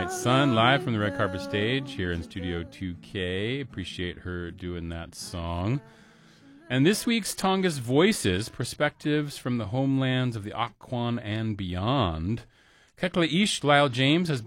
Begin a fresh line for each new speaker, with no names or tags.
Midnight Sun, live from the Red Carpet stage here in Studio 2K. Appreciate her doing that song. And this week's Tonga's Voices, perspectives from the homelands of the Akwán and beyond. Keklaish Lyle James has